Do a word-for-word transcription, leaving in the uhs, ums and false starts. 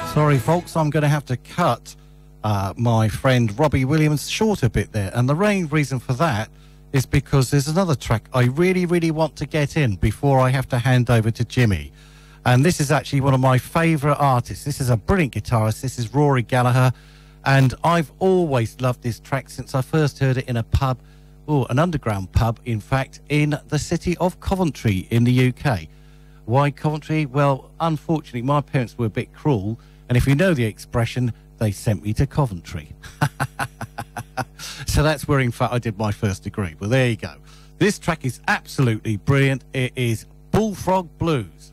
Sorry, folks, I'm going to have to cut uh, my friend Robbie Williams short a bit there. And the main reason for that is because there's another track I really, really want to get in before I have to hand over to Jimmy. And this is actually one of my favourite artists. This is a brilliant guitarist. This is Rory Gallagher. And I've always loved this track since I first heard it in a pub, oh, an underground pub, in fact, in the city of Coventry in the U K. Why Coventry? Well, unfortunately, my parents were a bit cruel. And if you know the expression, they sent me to Coventry. So that's where, in fact, I did my first degree. Well, there you go. This track is absolutely brilliant. It is Bullfrog Blues.